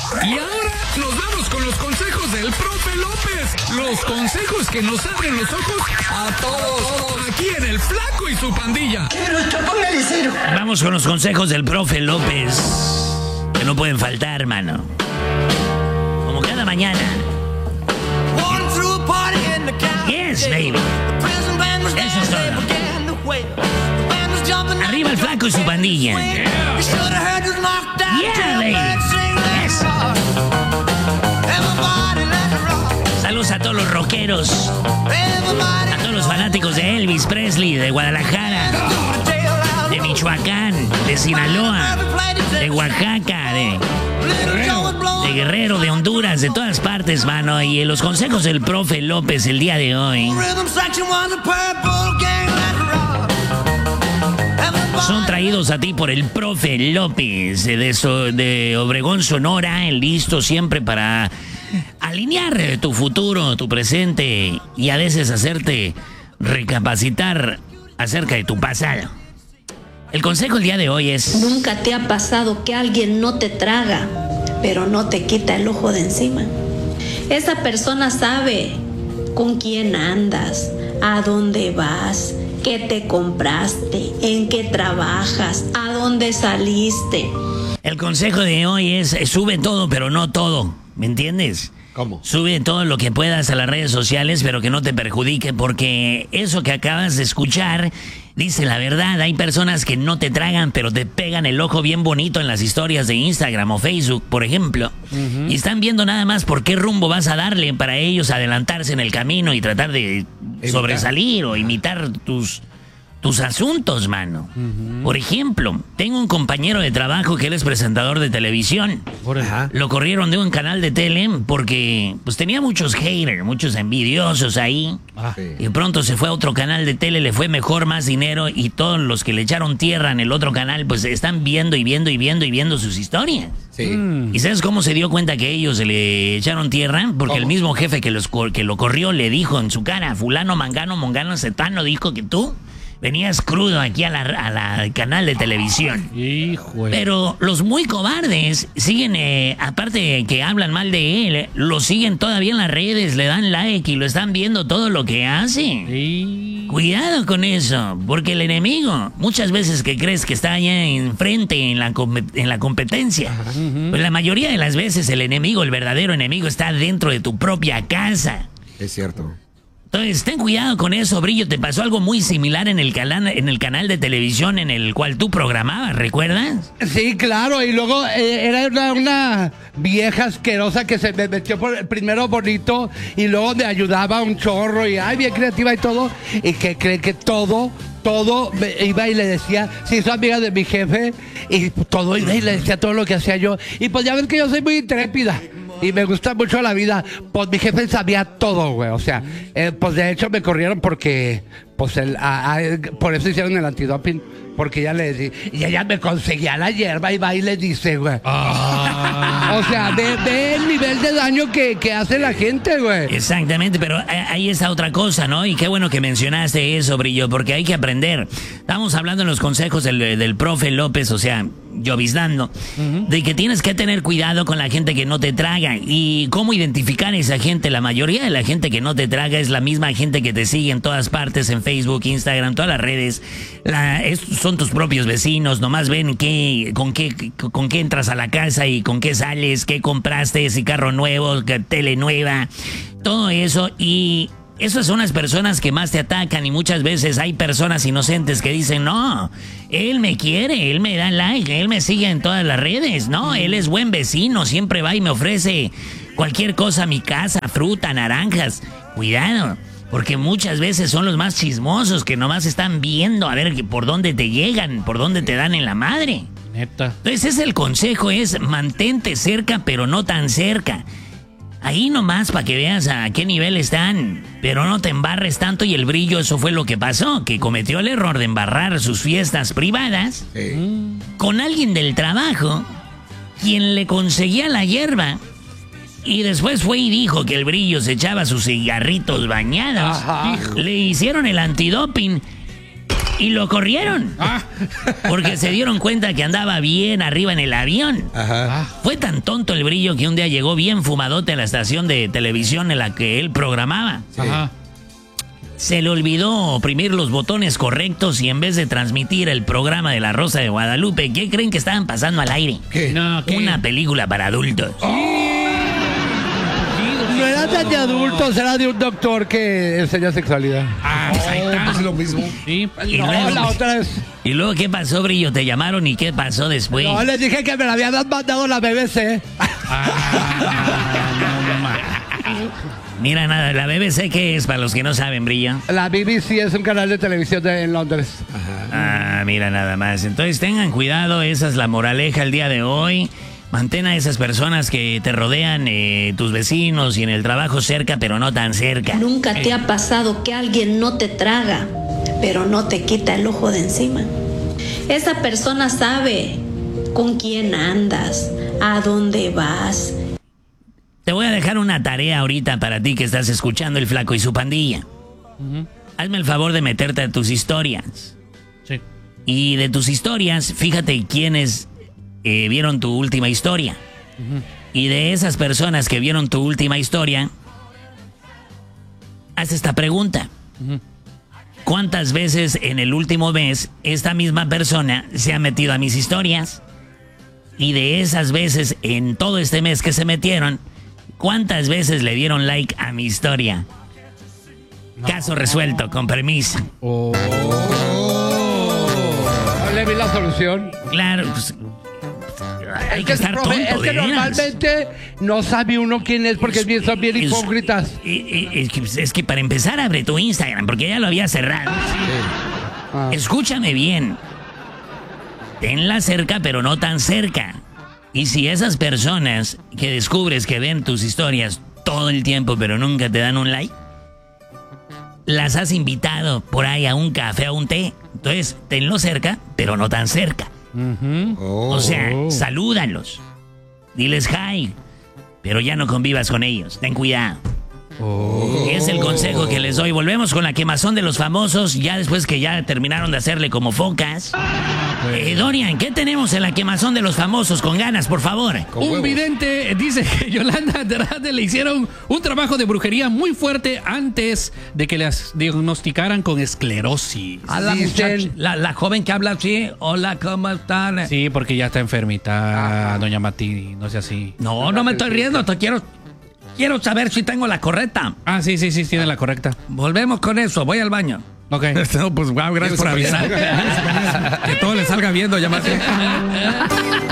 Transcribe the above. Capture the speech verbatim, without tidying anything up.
Y ahora nos vamos con los consejos del profe López. Los consejos que nos abren los ojos a todos. Aquí en El Flaco y su pandilla. Póngale cero. Vamos con los consejos del profe López. Que no pueden faltar, mano. Como cada mañana. Yes, baby. Eso es todo. Arriba El Flaco y su pandilla. Yeah, baby. Yes. Saludos a todos los rockeros, a todos los fanáticos de Elvis Presley, de Guadalajara, de Michoacán, de Sinaloa, de Oaxaca, de, de Guerrero, de Honduras, de todas partes, mano. Y en los consejos del profe López el día de hoy son traídos a ti por el profe López de, so, de Obregón, Sonora, listo siempre para alinear tu futuro, tu presente y a veces hacerte recapacitar acerca de tu pasado. El consejo el día de hoy es... Nunca te ha pasado que alguien no te traga, pero no te quita el ojo de encima. Esa persona sabe con quién andas, a dónde vas, qué te compraste, en qué trabajas, a dónde saliste. El consejo de hoy es, sube todo, pero no todo. ¿Me entiendes? ¿Cómo? Sube todo lo que puedas a las redes sociales, pero que no te perjudique, porque eso que acabas de escuchar dice la verdad. Hay personas que no te tragan, pero te pegan el ojo bien bonito en las historias de Instagram o Facebook, por ejemplo. Uh-huh. Y están viendo nada más por qué rumbo vas a darle para ellos adelantarse en el camino y tratar de Evitar. sobresalir o imitar tus... tus asuntos, mano. Uh-huh. Por ejemplo, tengo un compañero de trabajo que él es presentador de televisión. Ajá. Lo corrieron de un canal de tele porque pues tenía muchos haters, muchos envidiosos ahí. Ah. Y pronto se fue a otro canal de tele, le fue mejor, más dinero, y todos los que le echaron tierra en el otro canal pues están viendo y viendo y viendo y viendo sus historias. Sí. Mm. ¿Y sabes cómo se dio cuenta que ellos se le echaron tierra? Porque ¿Cómo? El mismo jefe que, los, que lo corrió le dijo en su cara: fulano, mangano, mongano, cetano, dijo que tú venías crudo aquí a la, a la canal de televisión. Hijo. Pero los muy cobardes siguen, eh, aparte de que hablan mal de él, eh, lo siguen todavía en las redes, le dan like y lo están viendo todo lo que hace. Sí. Cuidado con eso, porque el enemigo, muchas veces que crees que está allá enfrente en la, en la competencia, uh-huh. pues la mayoría de las veces el enemigo, el verdadero enemigo, está dentro de tu propia casa. Es cierto. Entonces, ten cuidado con eso, Brillo. Te pasó algo muy similar en el, canal, en el canal de televisión en el cual tú programabas, ¿recuerdas? Sí, claro. Y luego eh, era una, una vieja asquerosa que se me metió por primero bonito y luego me ayudaba un chorro y ay, bien creativa y todo. Y que cree que todo... Todo iba y le decía, sí, soy amiga de mi jefe, y todo iba y le decía todo lo que hacía yo. Y pues ya ves que yo soy muy intrépida y me gusta mucho la vida. Pues mi jefe sabía todo, güey. O sea, eh, pues de hecho me corrieron porque, pues, el, a, a, por eso hicieron el antidoping. Porque ella le decía, y ella me conseguía la hierba y va y le dice, güey. Ah. O sea, ve, ve el nivel de daño que, que hace la gente, güey. Exactamente, pero ahí está otra cosa, ¿no? Y qué bueno que mencionaste eso, Brillo, porque hay que aprender. Estamos hablando en los consejos del, del profe López, o sea, lloviznando, uh-huh. de que tienes que tener cuidado con la gente que no te traga. Y cómo identificar a esa gente. La mayoría de la gente que no te traga es la misma gente que te sigue en todas partes, en Facebook, Instagram, todas las redes. La, es, son tus propios vecinos, nomás ven qué, con, qué, con qué entras a la casa y con qué sales, qué compraste, si carro nuevo, qué tele nueva, todo eso. Y esas son las personas que más te atacan, y muchas veces hay personas inocentes que dicen, no, él me quiere, él me da like, él me sigue en todas las redes, no, él es buen vecino, siempre va y me ofrece cualquier cosa a mi casa, fruta, naranjas. Cuidado, porque muchas veces son los más chismosos que nomás están viendo a ver por dónde te llegan, por dónde te dan en la madre. Neta. Entonces ese es el consejo, es mantente cerca, pero no tan cerca. Ahí nomás para que veas a qué nivel están, pero no te embarres tanto. Y el Brillo, eso fue lo que pasó, que cometió el error de embarrar sus fiestas privadas sí. con alguien del trabajo, quien le conseguía la hierba. Y después fue y dijo que el Brillo se echaba sus cigarritos bañados. Ajá. Le hicieron el antidoping. y lo corrieron. Ah. Porque se dieron cuenta que andaba bien arriba en el avión. Ajá. Fue tan tonto el Brillo que un día llegó bien fumadote a la estación de televisión en la que él programaba. Ajá. Se le olvidó oprimir los botones correctos y en vez de transmitir el programa de La Rosa de Guadalupe, ¿qué creen que estaban pasando al aire? ¿Qué? No, ¿qué? Una película para adultos. No era de adultos, era de un doctor que enseña sexualidad. Ah, pues ahí está. Es lo mismo. Sí. Y No, luego- la otra es... ¿Y luego qué pasó, Brillo? ¿Te llamaron y qué pasó después? No, les dije que me la habían mandado la B B C. Ah, no, ma. Mira, nada, la B B C, ¿qué es? Para los que no saben, Brillo. La B B C es un canal de televisión de, en Londres. Ah, mira nada más. Entonces tengan cuidado, esa es la moraleja el día de hoy. Mantén a esas personas que te rodean, eh, tus vecinos y en el trabajo cerca, pero no tan cerca. Nunca te ha pasado que alguien no te traga, pero no te quita el ojo de encima. Esa persona sabe con quién andas, a dónde vas. Te voy a dejar una tarea ahorita para ti que estás escuchando El Flaco y su pandilla. Hazme el favor de meterte a tus historias. Sí. Y de tus historias, fíjate quiénes eh, vieron tu última historia. Y de esas personas que vieron tu última historia, haz esta pregunta. ¿Cuántas veces en el último mes esta misma persona se ha metido a mis historias? Y de esas veces en todo este mes que se metieron, ¿cuántas veces le dieron like a mi historia? Caso resuelto, con permiso. No le vi la solución. Claro, pues, hay que Es estar profe, tonto, es de que veras. normalmente no sabe uno quién es porque es bien- son bien Es- hipócritas. eh, eh, Es que, es que para empezar abre tu Instagram porque ya lo había cerrado. Ah. Escúchame bien. Tenla cerca, pero no tan cerca. Y si esas personas que descubres que ven tus historias todo el tiempo, pero nunca te dan un like, las has invitado por ahí a un café, a un té. Entonces, tenlo cerca, pero no tan cerca. Oh. O sea, salúdalos. Diles hi, pero ya no convivas con ellos. Ten cuidado. Es el consejo que les doy. Volvemos con la quemazón de los famosos, ya después que ya terminaron de hacerle como focas. Eh, Dorian, ¿qué tenemos en la quemazón de los famosos? Con ganas, por favor. Con Un huevos. vidente dice que Yolanda Andrade le hicieron un trabajo de brujería muy fuerte antes de que les diagnosticaran con esclerosis. A la, Dicen- muchacha, la, la joven que habla así, hola, ¿cómo están? Sí, porque ya está enfermita, doña Mati, no sea así. No, no me estoy riendo, te quiero, quiero saber si tengo la correcta. Ah, sí, sí, sí, tiene la correcta. Volvemos con eso, voy al baño. Ok. No, pues wow, gracias por avisar. Que todo le salga bien, doña Marta.